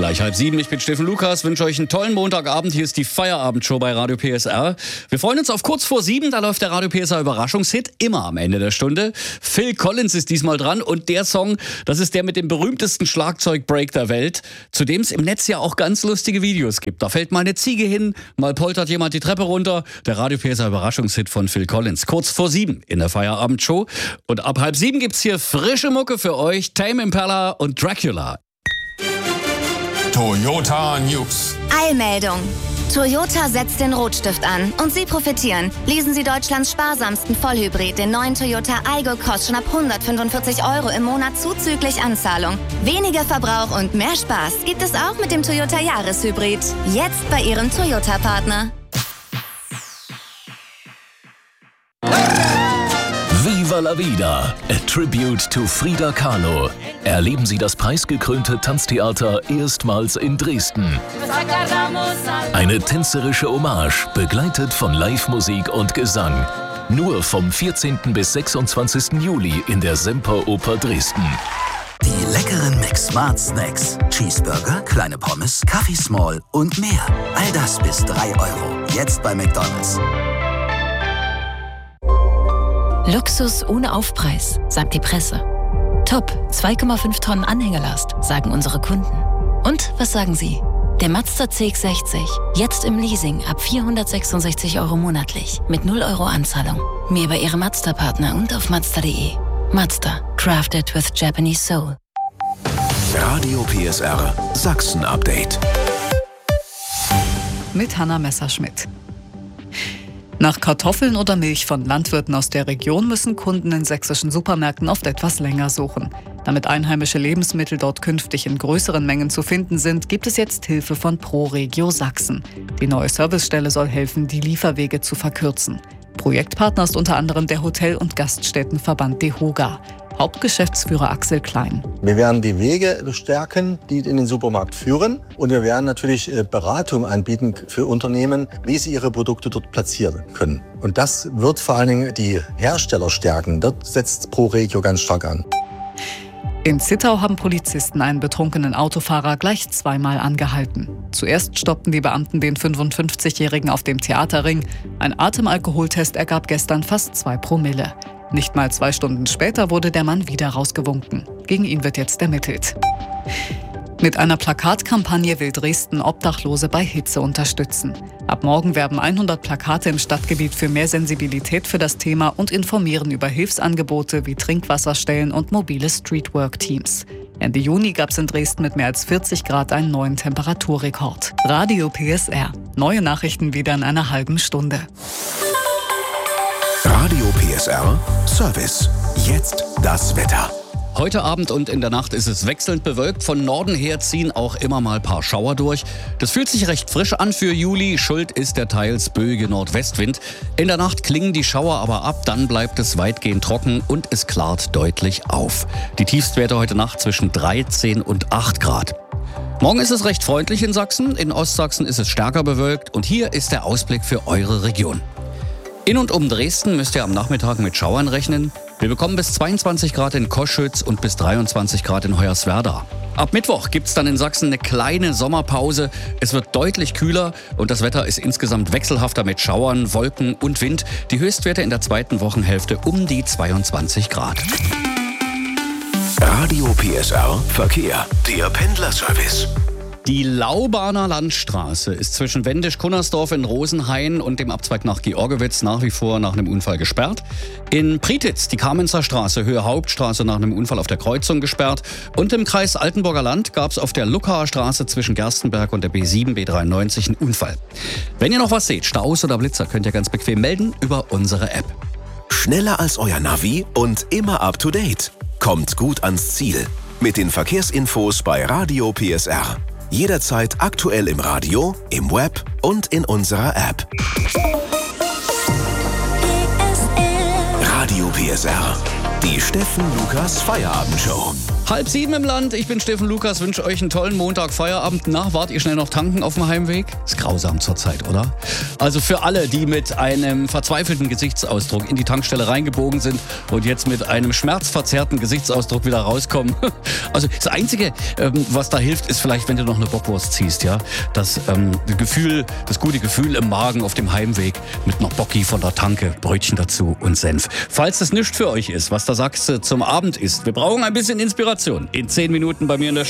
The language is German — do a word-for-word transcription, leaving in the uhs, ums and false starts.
Gleich halb sieben, ich bin Steffen Lukas, wünsche euch einen tollen Montagabend. Hier ist die Feierabendshow bei Radio P S R. Wir freuen uns auf kurz vor sieben, da läuft der Radio P S R Überraschungshit, immer am Ende der Stunde. Phil Collins ist diesmal dran und der Song, das ist der mit dem berühmtesten Schlagzeugbreak der Welt, zu dem es im Netz ja auch ganz lustige Videos gibt. Da fällt mal eine Ziege hin, mal poltert jemand die Treppe runter. Der Radio P S R Überraschungshit von Phil Collins, kurz vor sieben in der Feierabendshow. Und ab halb sieben gibt's hier frische Mucke für euch, Tame Impala und Dracula. Toyota News. Eilmeldung. Toyota setzt den Rotstift an und Sie profitieren. Leasen Sie Deutschlands sparsamsten Vollhybrid, den neuen Toyota Aygo, kostet schon ab hundertfünfundvierzig Euro im Monat zuzüglich Anzahlung. Weniger Verbrauch und mehr Spaß gibt es auch mit dem Toyota Jahreshybrid. Jetzt bei Ihrem Toyota-Partner. Viva la Vida, a tribute to Frida Kahlo. Erleben Sie das preisgekrönte Tanztheater erstmals in Dresden. Eine tänzerische Hommage, begleitet von Live-Musik und Gesang. Nur vom vierzehnten bis sechsundzwanzigsten Juli in der Semperoper Dresden. Die leckeren Mix-Smart Snacks. Cheeseburger, kleine Pommes, Kaffee Small und mehr. All das bis drei Euro. Jetzt bei McDonald's. Luxus ohne Aufpreis, sagt die Presse. Top, zwei Komma fünf Tonnen Anhängelast, sagen unsere Kunden. Und was sagen Sie? Der Mazda C X sechzig, jetzt im Leasing ab vierhundertsechsundsechzig Euro monatlich, mit null Euro Anzahlung. Mehr bei Ihrem Mazda-Partner und auf Mazda punkt de. Mazda, crafted with Japanese soul. Radio P S R Sachsen-Update. Mit Hanna Messerschmidt. Nach Kartoffeln oder Milch von Landwirten aus der Region müssen Kunden in sächsischen Supermärkten oft etwas länger suchen. Damit einheimische Lebensmittel dort künftig in größeren Mengen zu finden sind, gibt es jetzt Hilfe von ProRegio Sachsen. Die neue Servicestelle soll helfen, die Lieferwege zu verkürzen. Projektpartner ist unter anderem der Hotel- und Gaststättenverband DEHOGA. Hauptgeschäftsführer Axel Klein. Wir werden die Wege stärken, die in den Supermarkt führen. Und wir werden natürlich Beratung anbieten für Unternehmen, wie sie ihre Produkte dort platzieren können. Und das wird vor allen Dingen die Hersteller stärken. Dort setzt ProRegio ganz stark an. In Zittau haben Polizisten einen betrunkenen Autofahrer gleich zweimal angehalten. Zuerst stoppten die Beamten den fünfundfünfzigjährigen auf dem Theaterring. Ein Atemalkoholtest ergab gestern fast zwei Promille. Nicht mal zwei Stunden später wurde der Mann wieder rausgewunken. Gegen ihn wird jetzt ermittelt. Mit einer Plakatkampagne will Dresden Obdachlose bei Hitze unterstützen. Ab morgen werben hundert Plakate im Stadtgebiet für mehr Sensibilität für das Thema und informieren über Hilfsangebote wie Trinkwasserstellen und mobile Streetwork-Teams. Ende Juni gab es in Dresden mit mehr als vierzig Grad einen neuen Temperaturrekord. Radio P S R. Neue Nachrichten wieder in einer halben Stunde. Radio P S R Service. Jetzt das Wetter. Heute Abend und in der Nacht ist es wechselnd bewölkt. Von Norden her ziehen auch immer mal ein paar Schauer durch. Das fühlt sich recht frisch an für Juli. Schuld ist der teils böige Nordwestwind. In der Nacht klingen die Schauer aber ab. Dann bleibt es weitgehend trocken und es klart deutlich auf. Die Tiefstwerte heute Nacht zwischen dreizehn und acht Grad. Morgen ist es recht freundlich in Sachsen. In Ostsachsen ist es stärker bewölkt. Und hier ist der Ausblick für eure Region. In und um Dresden müsst ihr am Nachmittag mit Schauern rechnen. Wir bekommen bis zweiundzwanzig Grad in Koschütz und bis dreiundzwanzig Grad in Hoyerswerda. Ab Mittwoch gibt's dann in Sachsen eine kleine Sommerpause. Es wird deutlich kühler und das Wetter ist insgesamt wechselhafter mit Schauern, Wolken und Wind. Die Höchstwerte in der zweiten Wochenhälfte um die zweiundzwanzig Grad. Radio P S R Verkehr. Der Pendlerservice. Die Laubaner Landstraße ist zwischen Wendisch-Kunnersdorf in Rosenhain und dem Abzweig nach Georgewitz nach wie vor nach einem Unfall gesperrt. In Prietitz die Kamenzer Straße, Höhe Hauptstraße, nach einem Unfall auf der Kreuzung gesperrt. Und im Kreis Altenburger Land gab es auf der Luckaer Straße zwischen Gerstenberg und der B sieben B dreiundneunzig einen Unfall. Wenn ihr noch was seht, Staus oder Blitzer, könnt ihr ganz bequem melden über unsere App. Schneller als euer Navi und immer up to date. Kommt gut ans Ziel. Mit den Verkehrsinfos bei Radio P S R. Jederzeit aktuell im Radio, im Web und in unserer App. Radio P S R. Die Steffen Lukas Feierabendshow. Halb sieben im Land, ich bin Steffen Lukas, wünsche euch einen tollen Montag, Feierabend. Na, wart ihr schnell noch tanken auf dem Heimweg? Ist grausam zurzeit, oder? Also für alle, die mit einem verzweifelten Gesichtsausdruck in die Tankstelle reingebogen sind und jetzt mit einem schmerzverzerrten Gesichtsausdruck wieder rauskommen. Also das Einzige, ähm, was da hilft, ist vielleicht, wenn du noch eine Bockwurst ziehst, ja. Das ähm, Gefühl, das gute Gefühl im Magen auf dem Heimweg mit einer Bocki von der Tanke, Brötchen dazu und Senf. Falls das nichts für euch ist, was da sagst du zum Abend ist, wir brauchen ein bisschen Inspiration. In zehn Minuten bei mir in der